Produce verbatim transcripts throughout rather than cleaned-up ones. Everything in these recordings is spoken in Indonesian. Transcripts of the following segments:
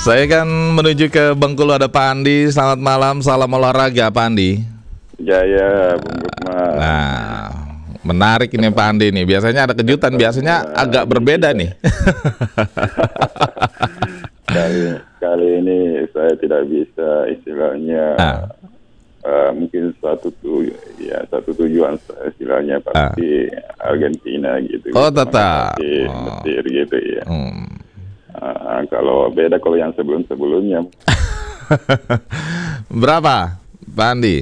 Saya kan menuju ke Bengkulu, ada Pak Andi. Selamat malam, salam olahraga Pak Andi. Jaya, Bung Lukman. Nah, menarik ini Pak Andi nih. Biasanya ada kejutan, biasanya agak berbeda nih. Kali, kali ini saya tidak bisa istilahnya Ah. uh, mungkin satu tu, ya satu tujuan saya istilahnya pasti Argentina gitu. Oh, gitu. tetap. Pasti Oh. Mesir gitu ya. Hmm. Uh, kalau beda kalau yang sebelum-sebelumnya. Berapa Pak Andi?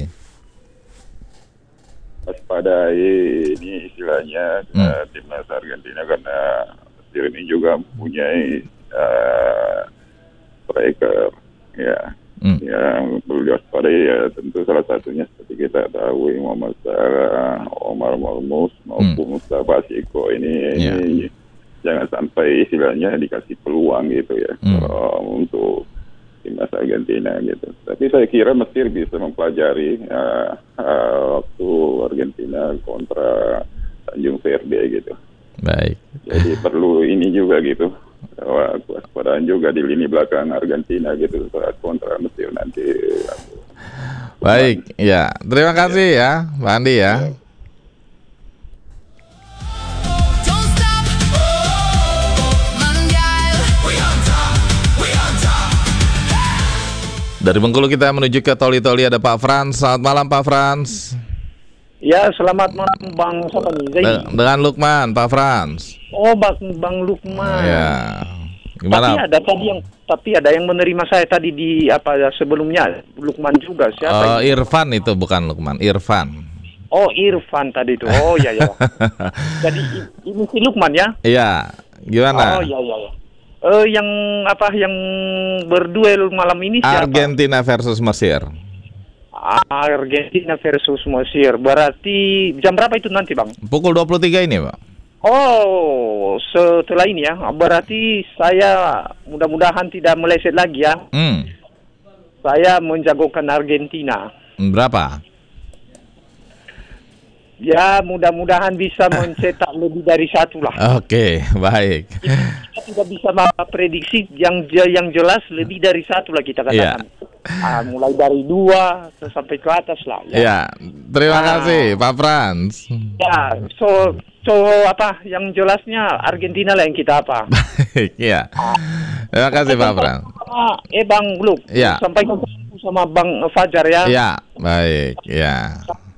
Waspadai ini istilahnya Hmm. uh, timnas Argentina karena Mesir ini juga mempunyai uh, striker ya. Hmm. Yang perlu diwaspadai ya tentu salah satunya seperti kita tahu Muhammad Salah, Omar Marmus maupun Mustafa Siko ini, Yeah. ini jangan sampai istilahnya dikasih peluang gitu ya Hmm. um, untuk timnas Argentina gitu. Tapi saya kira Mesir bisa mempelajari uh, uh, waktu Argentina kontra Tanjung Verde gitu. Baik. Jadi perlu ini juga gitu. Wah, kewaspadaan juga di lini belakang Argentina gitu saat kontra Mesir nanti. Baik, ya. Terima kasih ya, Pak Andi ya. Dari Bengkulu kita menuju ke Toli-Toli, ada Pak Frans. Selamat malam Pak Frans. Ya, selamat malam Bang siapa nih? Zaini. De- dengan Lukman, Pak Frans. Oh, Bang Bang Lukman. Ya. Tapi Gimana? ada tadi yang tapi ada yang menerima saya tadi di apa ya, sebelumnya Lukman juga siapa? Eh, ini? Irfan itu bukan Lukman, Irfan. Oh, Irfan tadi itu. Oh, ya ya. Jadi i- ini si Lukman ya? Iya. Gimana? Oh, ya ya ya. Eh yang apa yang berduel malam ini siapa? Argentina versus Mesir. Argentina versus Mesir. Berarti jam berapa itu nanti, Bang? Pukul dua puluh tiga ini, Pak. Oh, setelah ini ya. Berarti saya mudah-mudahan tidak meleset lagi ya. Hmm. Saya menjagokan Argentina. Berapa? Ya, mudah-mudahan bisa mencetak lebih dari satu lah. Oke, baik. Kita tidak bisa prediksi yang je- yang jelas lebih dari satu lah kita Iya. katakan. Ah, mulai dari dua sampai ke atas lah. Ya. Ya, terima Ah. kasih Pak Frans. Ya, so so apa yang jelasnya Argentina lah yang kita apa. Baik, ya. Terima kasih Pak Frans. Sama, eh Bang Gluk, Ya. sampaikan sama Bang Fajar ya. Ya, baik, ya.